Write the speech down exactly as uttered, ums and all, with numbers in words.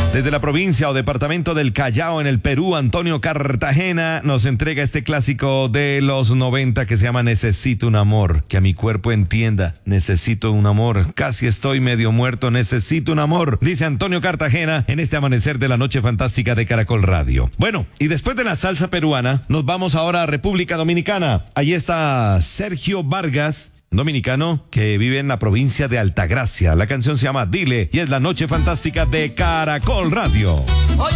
Desde la provincia o departamento del Callao en el Perú, Antonio Cartagena nos entrega este clásico de los noventa que se llama Necesito un amor, que a mi cuerpo entienda, necesito un amor, casi estoy medio muerto, necesito un amor, dice Antonio Cartagena en este amanecer de la noche fantástica de Caracol Radio. Bueno, y después de la salsa peruana, nos vamos ahora a República Dominicana. Allí está Sergio Vargas, dominicano que vive en la provincia de Altagracia. La canción se llama Dile y es la noche fantástica de Caracol Radio.